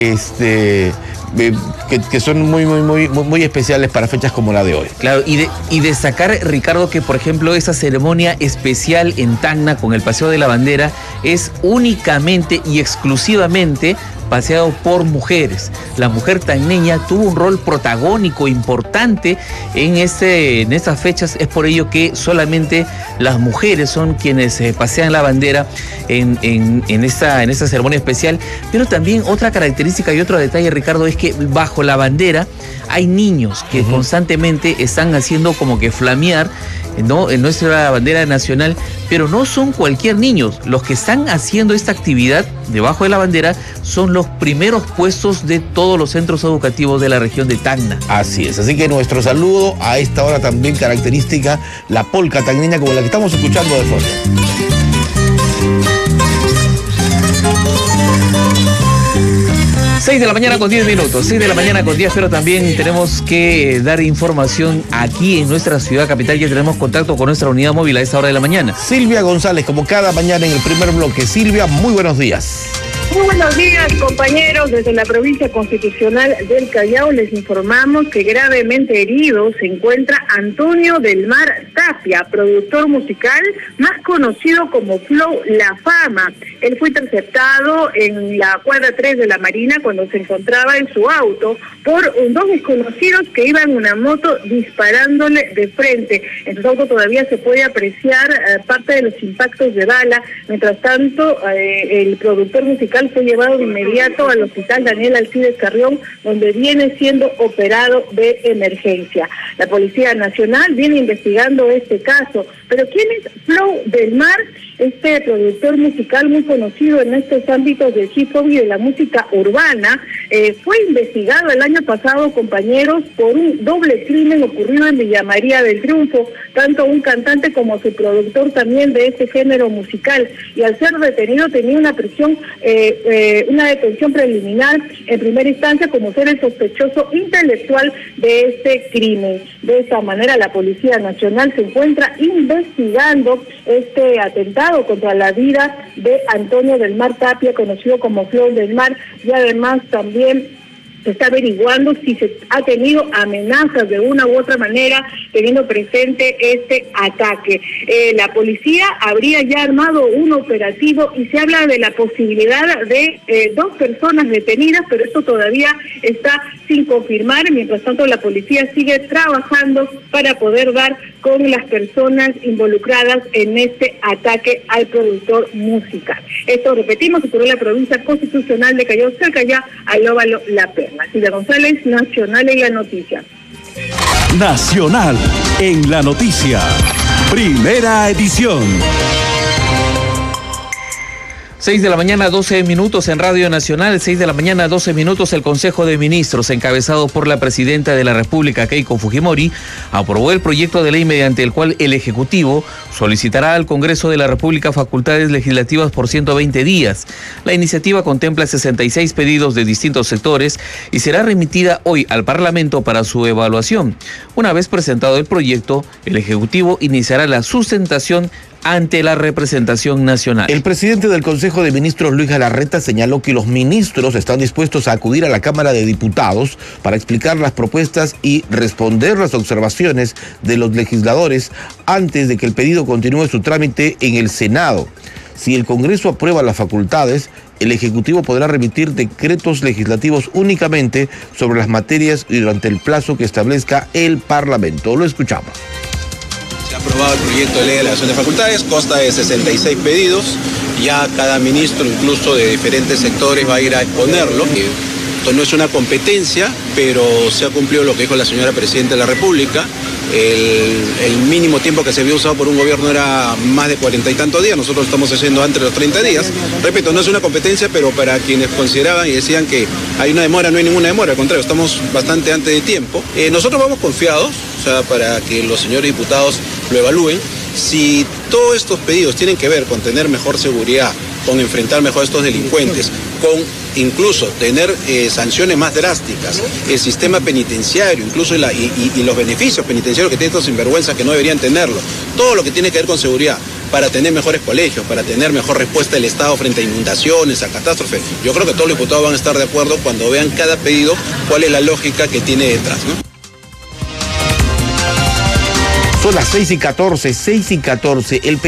que son muy especiales para fechas como la de hoy. Claro, y destacar, Ricardo, que por ejemplo esa ceremonia especial en Tacna con el Paseo de la Bandera es únicamente y exclusivamente paseado por mujeres. La mujer tacneña tuvo un rol protagónico importante en estas fechas. Es por ello que solamente las mujeres son quienes pasean la bandera en esta ceremonia especial. Pero también otra característica y otro detalle, Ricardo, es que bajo la bandera hay niños que constantemente están haciendo como que flamear, ¿no?, en nuestra bandera nacional, pero no son cualquier niños. Los que están haciendo esta actividad debajo de la bandera son los primeros puestos de todos los centros educativos de la región de Tacna. Así es, así que nuestro saludo a esta hora también característica, la polca tacneña como la que estamos escuchando de fondo. 6 de la mañana con 10 minutos, 6 de la mañana con 10, pero también tenemos que dar información aquí en nuestra ciudad capital. Ya tenemos contacto con nuestra unidad móvil a esta hora de la mañana. Silvia González, como cada mañana en el primer bloque. Silvia, muy buenos días. Muy buenos días, compañeros. Desde la provincia constitucional del Callao les informamos que gravemente herido se encuentra Antonio del Mar Tapia, productor musical más conocido como Flow La Fama. Él fue interceptado en la cuadra 3 de la Marina cuando se encontraba en su auto por dos desconocidos que iban en una moto disparándole de frente. En su auto todavía se puede apreciar parte de los impactos de bala. Mientras tanto, el productor musical fue llevado de inmediato al hospital Daniel Alcides Carrión, donde viene siendo operado de emergencia. La Policía Nacional viene investigando este caso. Pero ¿quién es Flow del Mar? Este productor musical muy conocido en estos ámbitos del hip hop y de la música urbana, fue investigado el año pasado, compañeros, por un doble crimen ocurrido en Villa María del Triunfo, tanto un cantante como su productor también de este género musical, y al ser detenido tenía una detención preliminar en primera instancia como ser el sospechoso intelectual de este crimen. De esta manera la Policía Nacional se encuentra investigando este atentado contra la vida de Antonio del Mar Tapia, conocido como Flow del Mar, y además también se está averiguando si se ha tenido amenazas de una u otra manera, teniendo presente este ataque. La policía habría ya armado un operativo y se habla de la posibilidad de 2 personas detenidas, pero esto todavía está sin confirmar. Mientras tanto, la policía sigue trabajando para poder dar con las personas involucradas en este ataque al productor musical. Esto, repetimos, ocurrió en la provincia constitucional de Callao, cerca ya al óvalo La Perla. Silvia González, Nacional en la Noticia. Nacional en la Noticia, primera edición. 6 de la mañana, 12 minutos en Radio Nacional, 6 de la mañana, 12 minutos. El Consejo de Ministros, encabezado por la Presidenta de la República, Keiko Fujimori, aprobó el proyecto de ley mediante el cual el Ejecutivo solicitará al Congreso de la República facultades legislativas por 120 días. La iniciativa contempla 66 pedidos de distintos sectores y será remitida hoy al Parlamento para su evaluación. Una vez presentado el proyecto, el Ejecutivo iniciará la sustentación ante la representación nacional. El presidente del Consejo de Ministros, Luis Galarreta, señaló que los ministros están dispuestos a acudir a la Cámara de Diputados para explicar las propuestas y responder las observaciones de los legisladores antes de que el pedido continúe su trámite en el Senado. Si el Congreso aprueba las facultades, el Ejecutivo podrá remitir decretos legislativos únicamente sobre las materias y durante el plazo que establezca el Parlamento. Lo escuchamos. Se ha aprobado el proyecto de ley de elevación de facultades, consta de 66 pedidos, ya cada ministro, incluso de diferentes sectores, va a ir a exponerlo. Esto no es una competencia, pero se ha cumplido lo que dijo la señora Presidenta de la República. El mínimo tiempo que se había usado por un gobierno era más de 40 y tantos días, nosotros estamos haciendo antes de los 30 días. Repito, no es una competencia, pero para quienes consideraban y decían que hay una demora, no hay ninguna demora, al contrario, estamos bastante antes de tiempo. Nosotros vamos confiados, o sea, para que los señores diputados lo evalúen. Si todos estos pedidos tienen que ver con tener mejor seguridad, con enfrentar mejor a estos delincuentes, con incluso tener sanciones más drásticas, el sistema penitenciario, incluso y los beneficios penitenciarios que tienen estos sinvergüenzas que no deberían tenerlo, todo lo que tiene que ver con seguridad, para tener mejores colegios, para tener mejor respuesta del Estado frente a inundaciones, a catástrofes. Yo creo que todos los diputados van a estar de acuerdo cuando vean cada pedido cuál es la lógica que tiene detrás, ¿no? Son las 6:14, 6:14.